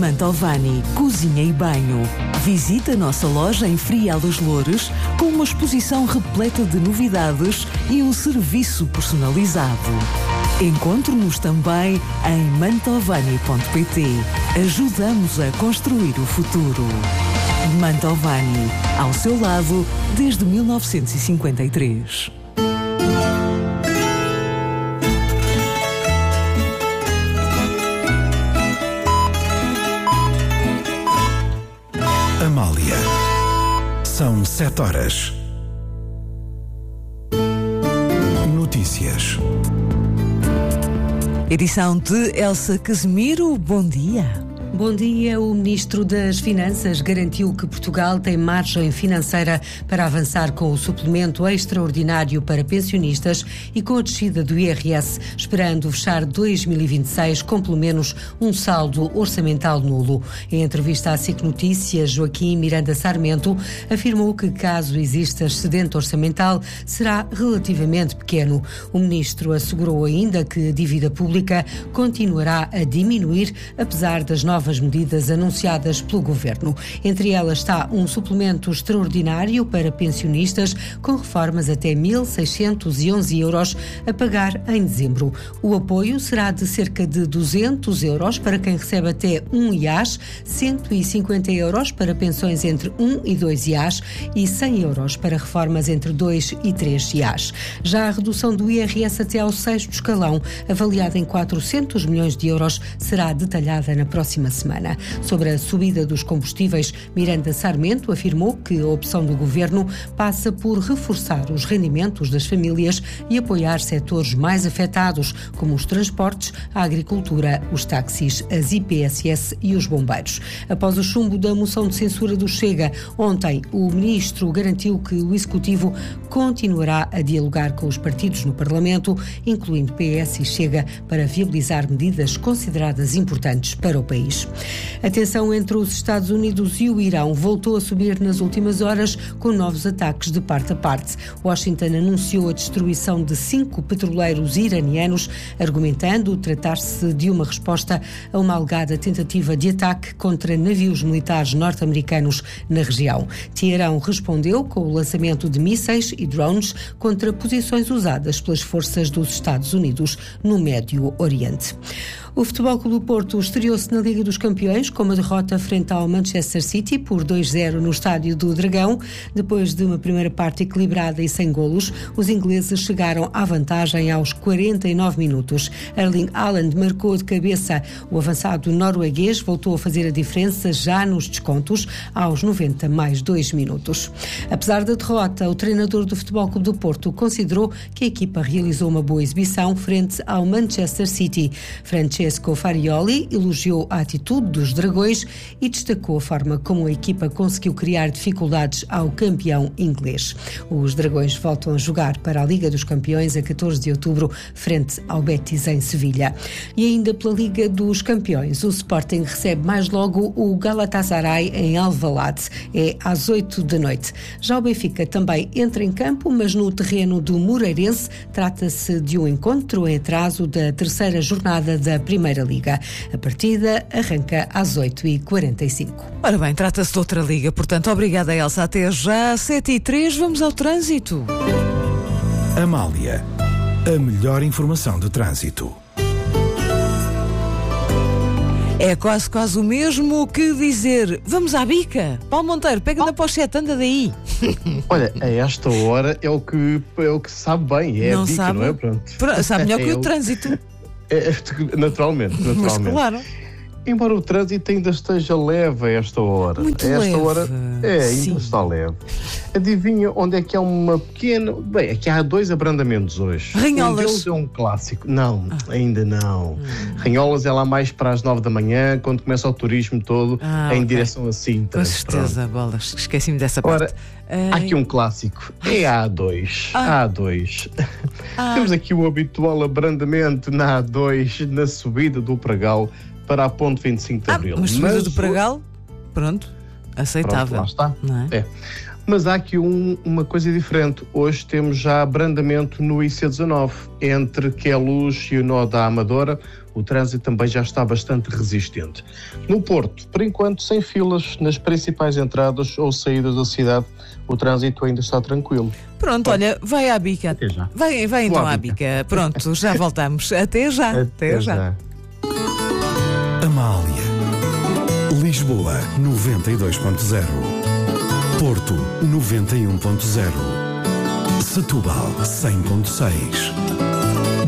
Mantovani, cozinha e banho. Visita a nossa loja em Frial dos Loures com uma exposição repleta de novidades e um serviço personalizado. Encontre-nos também em mantovani.pt. Ajudamos a construir o futuro. Mantovani, ao seu lado desde 1953. Amália. São 7 horas. Notícias. Edição de Elsa Casemiro. Bom dia. Bom dia. O Ministro das Finanças garantiu que Portugal tem margem financeira para avançar com o suplemento extraordinário para pensionistas e com a descida do IRS, esperando fechar 2026 com pelo menos um saldo orçamental nulo. Em entrevista à SIC Notícias, Joaquim Miranda Sarmento afirmou que, caso exista excedente orçamental, será relativamente pequeno. O Ministro assegurou ainda que a dívida pública continuará a diminuir, apesar das novas medidas anunciadas pelo Governo. Entre elas está um suplemento extraordinário para pensionistas com reformas até 1.611 euros a pagar em dezembro. O apoio será de cerca de 200 euros para quem recebe até 1 IAS, 150 euros para pensões entre 1 e 2 IAS e 100 euros para reformas entre 2 e 3 IAS. Já a redução do IRS até ao 6º escalão, avaliada em 400 milhões de euros, será detalhada na próxima semana. Sobre a subida dos combustíveis, Miranda Sarmento afirmou que a opção do Governo passa por reforçar os rendimentos das famílias e apoiar setores mais afetados, como os transportes, a agricultura, os táxis, as IPSS e os bombeiros. Após o chumbo da moção de censura do Chega, ontem o Ministro garantiu que o Executivo continuará a dialogar com os partidos no Parlamento, incluindo PS e Chega, para viabilizar medidas consideradas importantes para o país. A tensão entre os Estados Unidos e o Irão voltou a subir nas últimas horas, com novos ataques de parte a parte. Washington anunciou a destruição de 5 petroleiros iranianos, argumentando tratar-se de uma resposta a uma alegada tentativa de ataque contra navios militares norte-americanos na região. Teherão respondeu com o lançamento de mísseis e drones contra posições usadas pelas forças dos Estados Unidos no Médio Oriente. O Futebol Clube do Porto estreou-se na Liga dos Campeões com uma derrota frente ao Manchester City por 2-0 no Estádio do Dragão. Depois de uma primeira parte equilibrada e sem golos, os ingleses chegaram à vantagem aos 49 minutos. Erling Haaland marcou de cabeça. O avançado norueguês voltou a fazer a diferença já nos descontos, aos 90 mais 2 minutos. Apesar da derrota, o treinador do Futebol Clube do Porto considerou que a equipa realizou uma boa exibição frente ao Manchester City. Francesco Farioli elogiou a atitude dos dragões e destacou a forma como a equipa conseguiu criar dificuldades ao campeão inglês. Os dragões voltam a jogar para a Liga dos Campeões a 14 de outubro, frente ao Betis em Sevilha. E ainda pela Liga dos Campeões, o Sporting recebe mais logo o Galatasaray em Alvalade. É às 8 da noite. Já o Benfica também entra em campo, mas no terreno do Moreirense. Trata-se de um encontro em atraso da terceira jornada da Primeira Liga. A partida arranca às 8h45. Ora bem, trata-se de outra liga, portanto, obrigada, Elsa. Até já, 7h03, vamos ao trânsito. Amália, a melhor informação de trânsito. É quase o mesmo que dizer, vamos à bica. Paulo Monteiro, pega na pochete, anda daí. Olha, a esta hora é o que sabe bem, é não a bica, sabe, não é? Pronto. Sabe melhor que o trânsito. Naturalmente. Mas claro. Embora o trânsito ainda esteja leve a esta hora. Muito a esta leve. hora ainda está leve. Adivinha onde é que há uma pequena... Bem, aqui há 2 abrandamentos hoje. Ranholas. Um deles é um clássico. Não, ainda não. Ranholas é lá mais para as 9 da manhã, quando começa o turismo todo em direção a Sintra. Com certeza, bolas. Esqueci-me dessa Ora, parte. há aqui um clássico. É a A2. A2. Temos aqui o habitual abrandamento na A2, na subida do Pragal para a ponte 25 de Abril. Mas subida do Pragal, pronto, aceitável. Pronto, lá está. Não é? Mas há aqui uma coisa diferente. Hoje temos já abrandamento no IC19, entre Queluz e o nó da Amadora, o trânsito também já está bastante resistente. No Porto, por enquanto, sem filas nas principais entradas ou saídas da cidade, o trânsito ainda está tranquilo. Pronto, olha, vai à bica. Até já. Vai então à bica. Pronto, já voltamos. Até já. Até já. Amália. Lisboa 92.0. Porto 91.0. Setúbal 100.6.